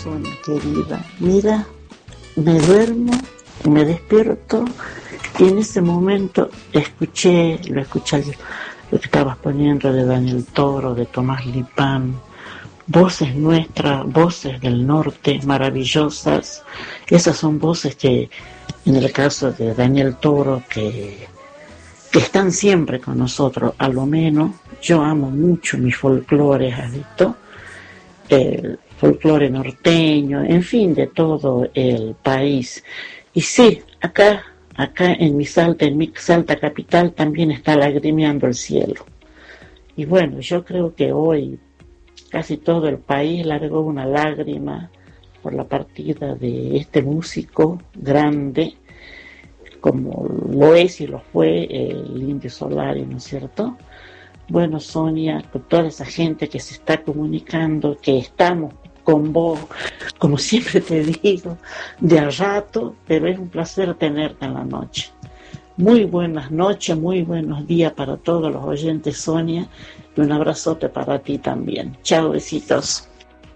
Sonia, querida. Mira, me duermo, me despierto y en ese momento lo escuché lo que estabas poniendo de Daniel Toro, de Tomás Lipán, voces nuestras, voces del norte, maravillosas. Esas son voces que, en el caso de Daniel Toro, que están siempre con nosotros, a lo menos. Yo amo mucho mi folclore, ¿has visto? El folclore norteño, en fin, de todo el país. Y sí, acá en mi Salta capital también está lagrimeando el cielo. Y bueno, yo creo que hoy casi todo el país largó una lágrima por la partida de este músico grande, como lo es y lo fue el Indio Solari, ¿no es cierto? Bueno, Sonia, con toda esa gente que se está comunicando, que estamos con vos, como siempre te digo, de a rato, pero es un placer tenerte en la noche. Muy buenas noches, muy buenos días para todos los oyentes, Sonia, y un abrazote para ti también. Chao, besitos.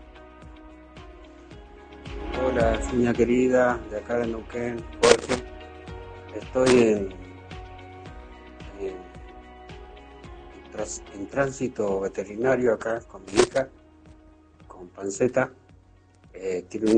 Hola, Sonia querida, de acá de Neuquén, Jorge. Estoy en tránsito veterinario acá con mi hija, con Panceta. Tiene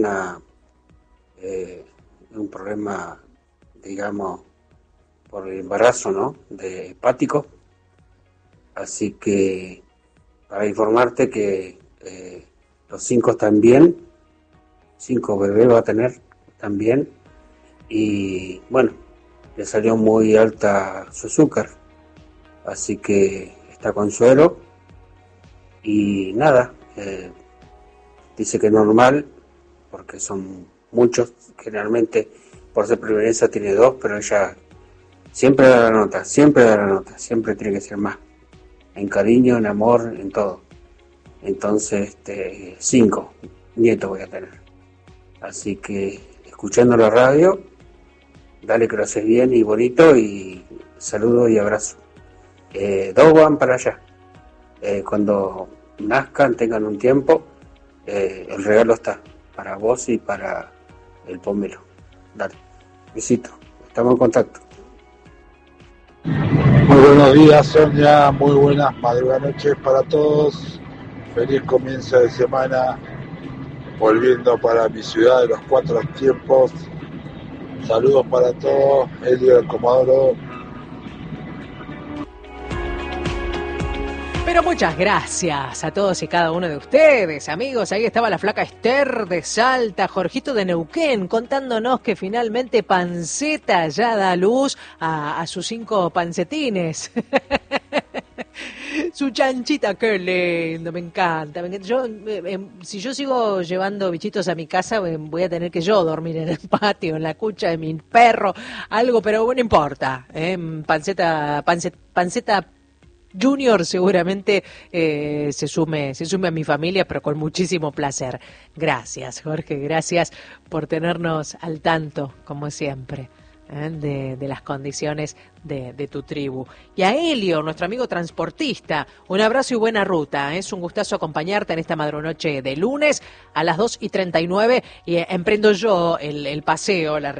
un problema, digamos, por el embarazo, ¿no?, de hepático. Así que para informarte que los 5 están bien, 5 bebés va a tener también. Y bueno, le salió muy alta su azúcar, así que está con suero y nada, dice que es normal porque son muchos, generalmente por ser primeriza tiene 2, pero ella siempre da la nota, siempre tiene que ser más, en cariño, en amor, en todo. Entonces 5 nietos voy a tener, así que escuchando la radio, dale que lo haces bien y bonito, y saludo y abrazo. 2 van para allá. Cuando nazcan, tengan un tiempo, el regalo está para vos y para el pomelo. Dale, besito, estamos en contacto. Muy buenos días, Sonia, muy buenas madrugadas noches para todos. Feliz comienzo de semana, volviendo para mi ciudad de los 4 tiempos. Saludos para todos, Elio del Comodoro. Pero muchas gracias a todos y cada uno de ustedes, amigos. Ahí estaba la flaca Esther de Salta, Jorgito de Neuquén, contándonos que finalmente Panceta ya da luz a sus 5 pancetines. Su chanchita, qué lindo, me encanta. Yo, si yo sigo llevando bichitos a mi casa, voy a tener que yo dormir en el patio, en la cucha de mi perro, algo, pero no importa. Panceta Junior seguramente se sume a mi familia, pero con muchísimo placer. Gracias, Jorge, gracias por tenernos al tanto, como siempre, de las condiciones de tu tribu. Y a Elio, nuestro amigo transportista, un abrazo y buena ruta. Es un gustazo acompañarte en esta madrunoche de lunes a las 2:39 y emprendo yo el paseo, la